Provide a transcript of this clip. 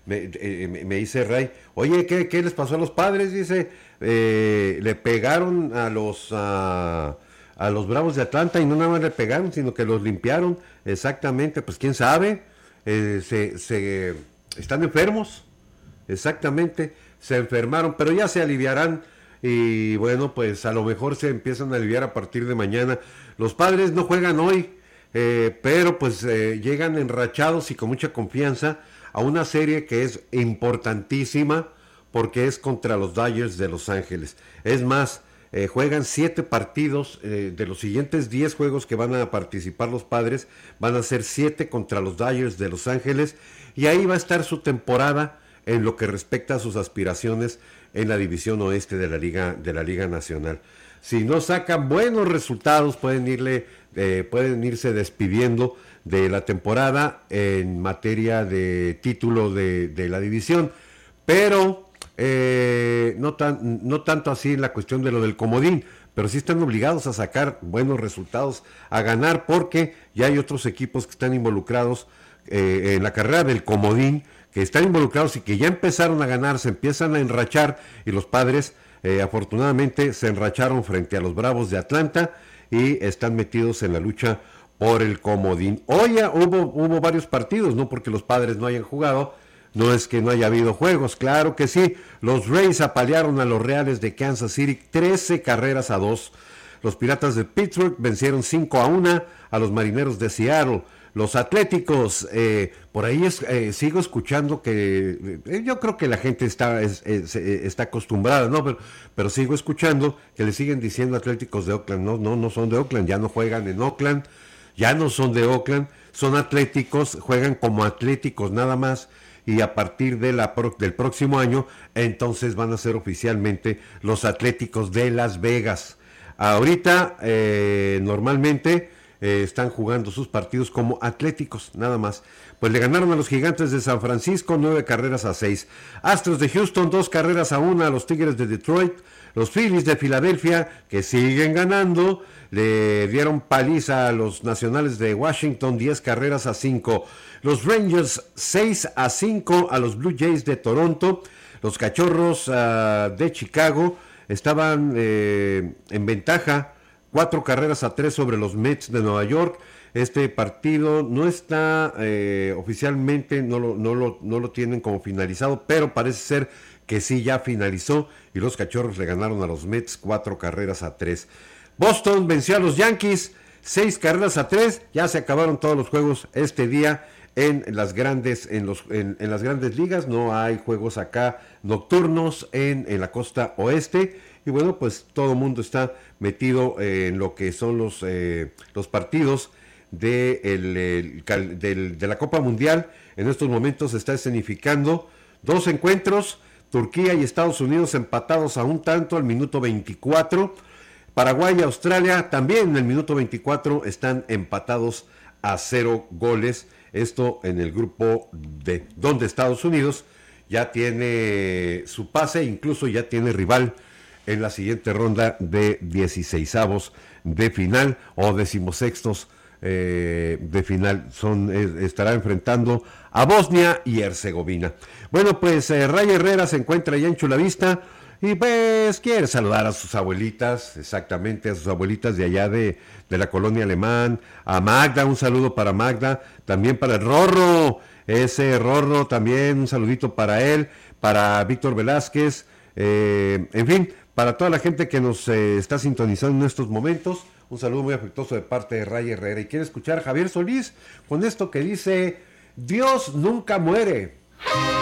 me dice Ray, oye, ¿qué les pasó a los Padres? Dice, le pegaron a los Bravos de Atlanta y no nada más le pegaron, sino que los limpiaron. Exactamente, pues quién sabe, están enfermos, exactamente, se enfermaron, pero ya se aliviarán. Y bueno, pues a lo mejor se empiezan a aliviar a partir de mañana. Los Padres no juegan hoy, pero pues llegan enrachados y con mucha confianza a una serie que es importantísima porque es contra los Dodgers de Los Ángeles. Es más, juegan 7 partidos, de los siguientes 10 juegos que van a participar los Padres, van a ser 7 contra los Dodgers de Los Ángeles, y ahí va a estar su temporada en lo que respecta a sus aspiraciones en la división oeste de la Liga Nacional. Si no sacan buenos resultados, pueden irse despidiendo de la temporada en materia de título de la división, pero no tanto así en la cuestión de lo del comodín, pero sí están obligados a sacar buenos resultados, a ganar, porque ya hay otros equipos que están involucrados en la carrera del comodín, que están involucrados y que ya empezaron a ganar, se empiezan a enrachar, y los Padres afortunadamente se enracharon frente a los Bravos de Atlanta y están metidos en la lucha por el comodín. Hoy ya hubo varios partidos, no porque los Padres no hayan jugado, no es que no haya habido juegos, claro que sí. Los Rays apalearon a los Reales de Kansas City 13-2. Los Piratas de Pittsburgh vencieron 5-1 a los Marineros de Seattle. Los Atléticos, por ahí sigo escuchando que, yo creo que la gente está acostumbrada, ¿no? Pero sigo escuchando que le siguen diciendo Atléticos de Oakland. No son de Oakland, ya no juegan en Oakland, ya no son de Oakland, son Atléticos, juegan como Atléticos nada más, y a partir del próximo año, entonces van a ser oficialmente los Atléticos de Las Vegas. Ahorita, normalmente, están jugando sus partidos como Atléticos, nada más. Pues le ganaron a los Gigantes de San Francisco 9-6. Astros de Houston 2-1 a los Tigres de Detroit. Los Phillies de Filadelfia, que siguen ganando, le dieron paliza a los Nacionales de Washington 10-5. Los Rangers 6-5 a los Blue Jays de Toronto. Los Cachorros de Chicago estaban en ventaja 4-3 sobre los Mets de Nueva York. Este partido no está oficialmente, no lo tienen como finalizado, pero parece ser que sí ya finalizó, y los Cachorros le ganaron a los Mets 4-3. Boston venció a los Yankees 6-3. Ya se acabaron todos los juegos este día en las grandes ligas. No hay juegos acá nocturnos en la costa oeste. Y bueno, pues todo el mundo está metido en lo que son los partidos de la Copa Mundial. En estos momentos se está escenificando 2 encuentros: Turquía y Estados Unidos empatados a un tanto al minuto 24. Paraguay y Australia también en el minuto 24 están empatados a 0 goles. Esto en el grupo D, donde Estados Unidos ya tiene su pase, incluso ya tiene rival en la siguiente ronda de 16avos de final o 16 de final. Estará enfrentando a Bosnia y Herzegovina. Bueno, pues Ray Herrera se encuentra ya en Chulavista y pues quiere saludar a sus abuelitas, exactamente, a sus abuelitas de allá de la colonia Alemán. A Magda, un saludo para Magda, también para el Rorro, ese Rorro también, un saludito para él, para Víctor Velázquez, en fin, para toda la gente que nos está sintonizando en estos momentos, un saludo muy afectuoso de parte de Ray Herrera. Y quiere escuchar a Javier Solís con esto que dice: Dios nunca muere.